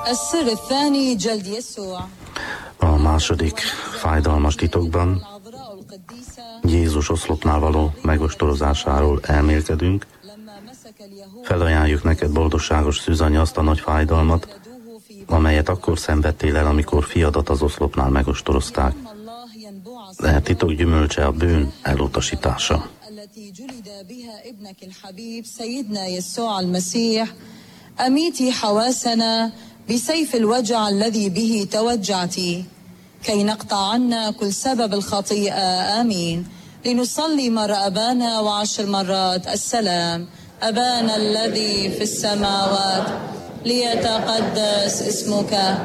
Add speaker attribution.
Speaker 1: السر الثاني جلد يسوع.
Speaker 2: A második fájdalmas titokban Jézus oszlopnál való megostorozásáról elmélkedünk. Felajánljuk neked, boldogságos szűzanya, azt a nagy fájdalmat, amelyet akkor szenvedtél el, amikor fiadat az oszlopnál megostorozták. De titok gyümölcse a bűn elutasítása.
Speaker 1: أميتي حواسنا بسيف الوجع الذي به توجعت كي نقطع عنا كل سبب الخطيئة. آمين. لنصلي مرة أبانا وعشر مرات السلام. أبانا الذي في السماوات ليتقدس اسمك،